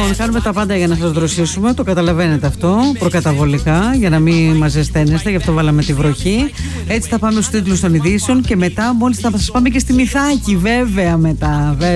Λοιπόν, κάνουμε τα πάντα για να σας δροσίσουμε. Το καταλαβαίνετε αυτό. Προκαταβολικά, για να μην μας ζεσταίνεστε. Γι' αυτό βάλαμε τη βροχή. Έτσι θα πάμε στους τίτλους των ειδήσεων. Και μετά, μόλις θα σας πάμε και στη Μυθάκη, βέβαια μετά.